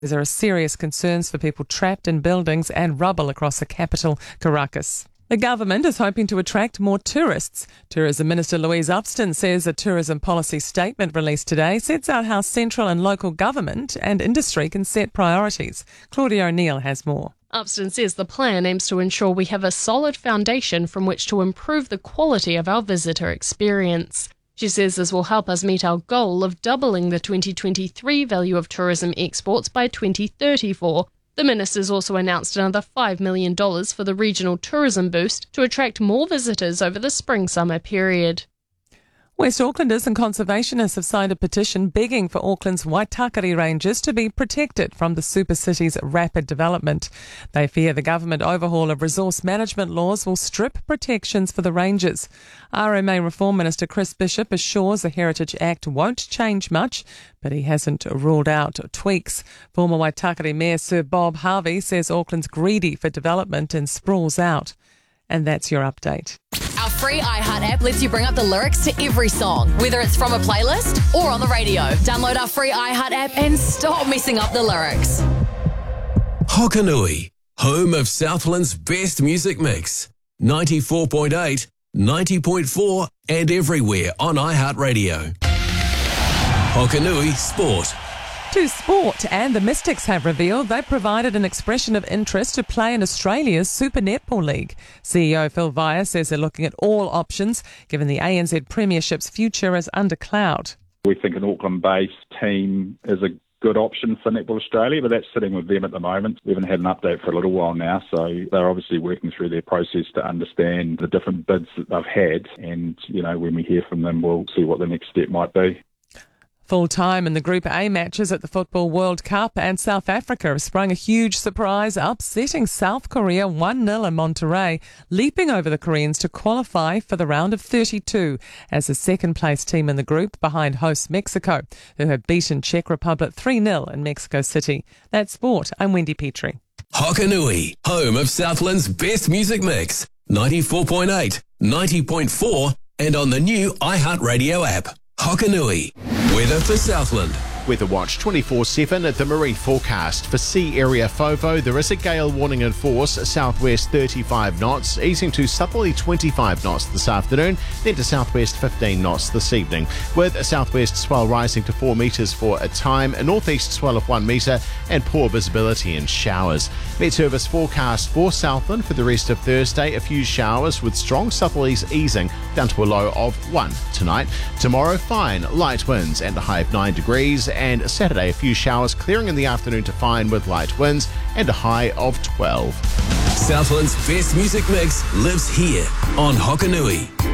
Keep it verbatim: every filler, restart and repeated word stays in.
There are serious concerns for people trapped in buildings and rubble across the capital, Caracas. The government is hoping to attract more tourists. Tourism Minister Louise Upston says a tourism policy statement released today sets out how central and local government and industry can set priorities. Claudia O'Neill has more. Upston says the plan aims to ensure we have a solid foundation from which to improve the quality of our visitor experience. She says this will help us meet our goal of doubling the twenty twenty-three value of tourism exports by twenty thirty-four. The ministers also announced another five million dollars for the regional tourism boost to attract more visitors over the spring-summer period. West Aucklanders and conservationists have signed a petition begging for Auckland's Waitakere Ranges to be protected from the super city's rapid development. They fear the government overhaul of resource management laws will strip protections for the ranges. R M A Reform Minister Chris Bishop assures the Heritage Act won't change much, but he hasn't ruled out tweaks. Former Waitakere Mayor Sir Bob Harvey says Auckland's greedy for development and sprawls out. And that's your update. Our free iHeart app lets you bring up the lyrics to every song, whether it's from a playlist or on the radio. Download our free iHeart app and stop messing up the lyrics. Hokanui, home of Southland's best music mix. ninety-four point eight, ninety point four and everywhere on iHeartRadio. Hokanui Sport. To sport, and the Mystics have revealed they've provided an expression of interest to play in Australia's Super Netball League. C E O Phil Via says they're looking at all options, given the A N Z Premiership's future is under cloud. We think an Auckland-based team is a good option for Netball Australia, but that's sitting with them at the moment. We haven't had an update for a little while now, so they're obviously working through their process to understand the different bids that they've had, and, you know, when we hear from them, we'll see what the next step might be. Full time in the Group A matches at the Football World Cup, and South Africa have sprung a huge surprise, upsetting South Korea one nil in Monterrey, leaping over the Koreans to qualify for the round of thirty-two as the second place team in the group behind host Mexico, who have beaten Czech Republic three nil in Mexico City. That's sport. I'm Wendy Petrie. Hokanui, home of Southland's best music mix. ninety-four point eight, ninety point four and on the new iHeartRadio app. Hokanui. Weather for Southland. Weather Watch twenty-four seven at the marine forecast. For sea area FOVO, there is a gale warning in force, southwest thirty-five knots, easing to southerly twenty-five knots this afternoon, then to southwest fifteen knots this evening, with a southwest swell rising to four metres for a time, a northeast swell of one metre, and poor visibility and showers. Met Service forecast for Southland for the rest of Thursday, a few showers with strong southerlies easing down to a low of one tonight. Tomorrow, fine, light winds and a high of nine degrees. And Saturday, a few showers clearing in the afternoon to fine with light winds and a high of twelve. Southland's best music mix lives here on Hokanui.